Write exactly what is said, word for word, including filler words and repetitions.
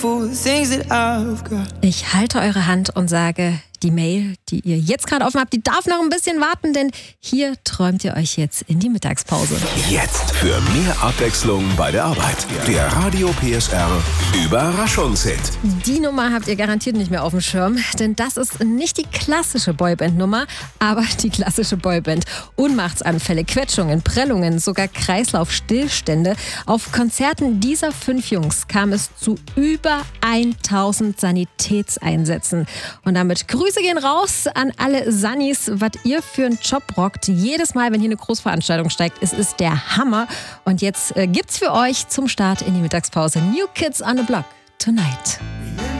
Ich halte eure Hand und sage, die Mail, die ihr jetzt gerade offen habt, die darf noch ein bisschen warten, denn hier träumt ihr euch jetzt in die Mittagspause. Jetzt für mehr Abwechslung bei der Arbeit. Der Radio P S R Überraschungshit. Die Nummer habt ihr garantiert nicht mehr auf dem Schirm, denn das ist nicht die klassische Boyband-Nummer, aber die klassische Boyband. Ohnmachtsanfälle, Quetschungen, Prellungen, sogar Kreislaufstillstände. Auf Konzerten dieser fünf Jungs kam es zu über tausend Sanitätseinsätzen. Und damit Grüße gehen raus an alle Sannis, was ihr für einen Job rockt. Jedes Mal, wenn hier eine Großveranstaltung steigt, es ist der Hammer. Und jetzt äh, gibt's für euch zum Start in die Mittagspause New Kids on the Block Tonight.